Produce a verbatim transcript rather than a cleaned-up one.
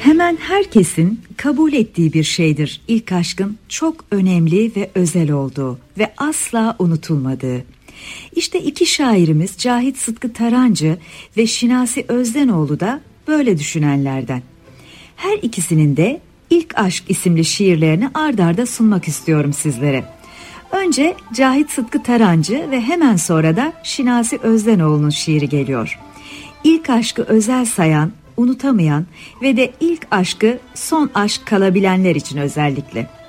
Hemen herkesin kabul ettiği bir şeydir ilk aşkın çok önemli ve özel olduğu ve asla unutulmadığı. İşte iki şairimiz Cahit Sıtkı Tarancı ve Şinasi Özdenoğlu da böyle düşünenlerden. Her ikisinin de İlk Aşk isimli şiirlerini ard arda sunmak istiyorum sizlere. Önce Cahit Sıtkı Tarancı ve hemen sonra da Şinasi Özdenoğlu'nun şiiri geliyor. İlk aşkı özel sayan, unutamayan ve de ilk aşkı son aşk kalabilenler için özellikle.